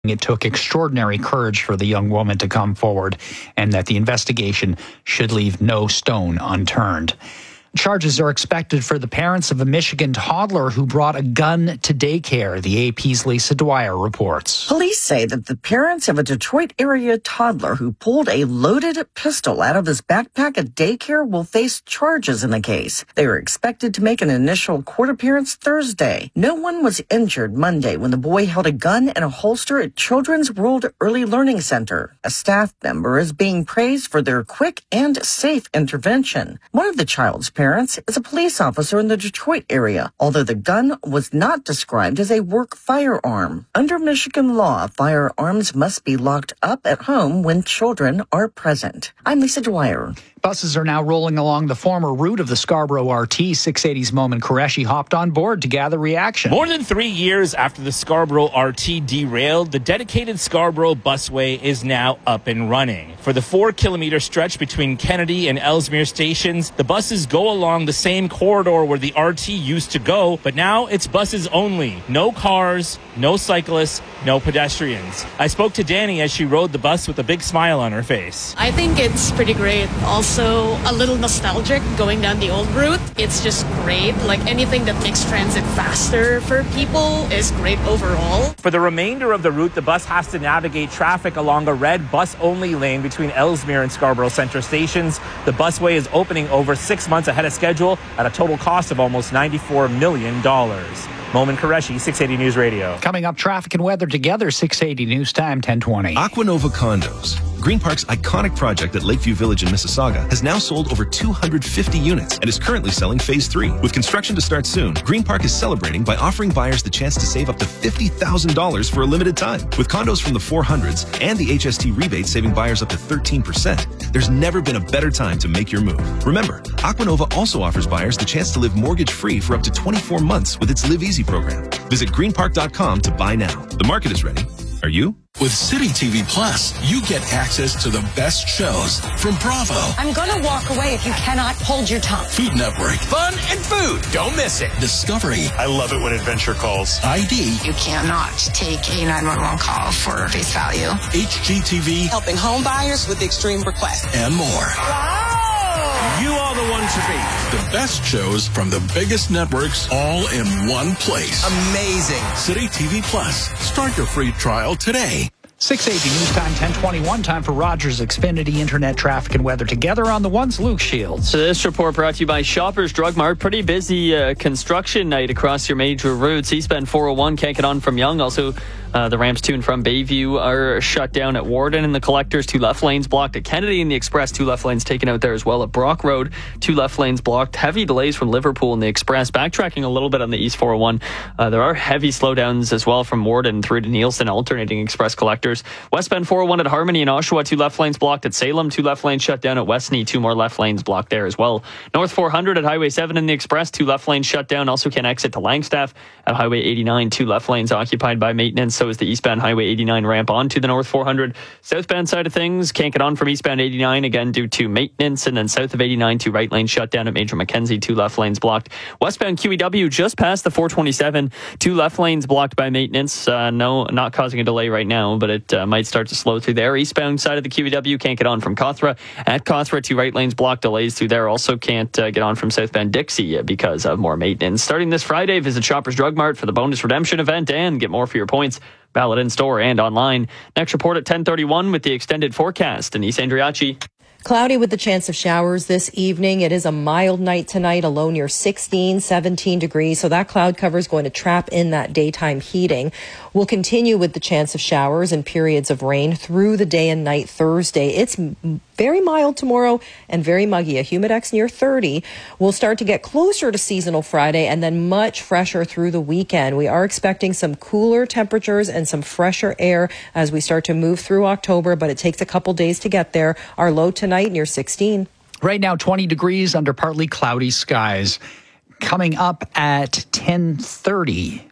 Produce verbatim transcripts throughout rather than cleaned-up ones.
It took extraordinary courage for the young woman to come forward, and that the investigation should leave no stone unturned. Charges are expected for the parents of a Michigan toddler who brought a gun to daycare, the A P's Lisa Dwyer reports. Police say that the parents of a Detroit area toddler who pulled a loaded pistol out of his backpack at daycare will face charges in the case. They are expected to make an initial court appearance Thursday. No one was injured Monday when the boy held a gun in a holster at Children's World Early Learning Center. A staff member is being praised for their quick and safe intervention. One of the child's parents Parents is a police officer in the Detroit area, although the gun was not described as a work firearm. Under Michigan law, firearms must be locked up at home when children are present. I'm Lisa Dwyer. Buses are now rolling along the former route of the Scarborough R T. six eighty's Momin Qureshi hopped on board to gather reaction. More than three years after the Scarborough R T derailed, the dedicated Scarborough busway is now up and running. For the four-kilometer stretch between Kennedy and Ellesmere stations, the buses go along the same corridor where the R T used to go, but now it's buses only. No cars, no cyclists, no pedestrians. I spoke to Danny as she rode the bus with a big smile on her face. I think it's pretty great. Also, a little nostalgic going down the old route. It's just great. Like anything that makes transit faster for people is great overall. For the remainder of the route, the bus has to navigate traffic along a red bus-only lane between Ellesmere and Scarborough Centre stations. The busway is opening over six months ahead of schedule at a total cost of almost ninety-four million dollars. Momin Qureshi, six eighty News Radio. Coming up, traffic and weather together, six eighty News Time, ten twenty. Aquanova Condos. Green Park's iconic project at Lakeview Village in Mississauga has now sold over two hundred fifty units and is currently selling phase three. With construction to start soon, Green Park is celebrating by offering buyers the chance to save up to fifty thousand dollars for a limited time. With condos from the four hundreds and the H S T rebate saving buyers up to thirteen percent, there's never been a better time to make your move. Remember, Aquanova also offers buyers the chance to live mortgage-free for up to twenty-four months with its Live Easy program. Visit green park dot com to buy now. The market is ready. Are you? With City T V Plus, you get access to the best shows from Bravo. I'm gonna walk away if you cannot hold your tongue. Food Network. Fun and food. Don't miss it. Discovery. I love it when Adventure calls. I D. You cannot take a nine one one call for face value. H G T V. Helping home buyers with extreme requests. And more. Wow. You are the one to beat. The best shows from the biggest networks all in one place. Amazing. City T V Plus. Start your free trial today. six eighty News Time, ten twenty-one. Time for Rogers Xfinity Internet traffic and weather together on the ones. Luke Shields. So this report brought to you by Shoppers Drug Mart. Pretty busy uh, construction night across your major routes. Eastbound four oh one can't get on from Yonge. Also, uh, the ramps to and from Bayview are shut down at Warden, and the collectors, two left lanes blocked at Kennedy, and the Express, two left lanes taken out there as well at Brock Road. Two left lanes blocked. Heavy delays from Liverpool and the Express. Backtracking a little bit on the East four oh one. Uh, there are heavy slowdowns as well from Warden through to Nielsen, alternating Express collectors. Westbound four oh one at Harmony and Oshawa, two left lanes blocked at Salem, two left lanes shut down at Westney, two more left lanes blocked there as well. North four hundred at Highway seven in the Express, two left lanes shut down. Also can exit to Langstaff at Highway eighty-nine, two left lanes occupied by maintenance. So is the eastbound Highway eighty-nine ramp onto the North four hundred. Southbound side of things, can't get on from eastbound eighty-nine, again due to maintenance. And then south of eighty-nine, two right lanes shut down at Major Mackenzie, two left lanes blocked. Westbound Q E W just past the four twenty-seven, two left lanes blocked by maintenance. Uh, no, not causing a delay right now, but it uh, might start to slow through there. Eastbound side of the Q E W can't get on from Cawthra. At Cawthra, two right lanes blocked, delays through there. Also can't uh, get on from southbound Dixie because of more maintenance. Starting this Friday, visit Shoppers Drug Mart for the bonus redemption event and get more for your points. Valid in store and online. Next report at ten thirty-one with the extended forecast. Denise Andriachi. Cloudy with the chance of showers this evening. It is a mild night tonight, a low near sixteen, seventeen degrees. So that cloud cover is going to trap in that daytime heating. We'll continue with the chance of showers and periods of rain through the day and night Thursday. It's very mild tomorrow and very muggy. A humidex near thirty. We'll start to get closer to seasonal Friday and then much fresher through the weekend. We are expecting some cooler temperatures and some fresher air as we start to move through October, but it takes a couple days to get there. Our low tonight near sixteen. Right now, twenty degrees under partly cloudy skies. Coming up at ten thirty.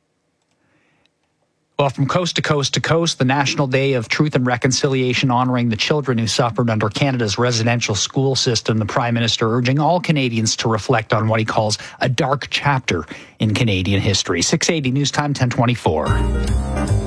Well, from coast to coast to coast, the National Day of Truth and Reconciliation honoring the children who suffered under Canada's residential school system. The Prime Minister urging all Canadians to reflect on what he calls a dark chapter in Canadian history. six eighty News Time, ten twenty-four.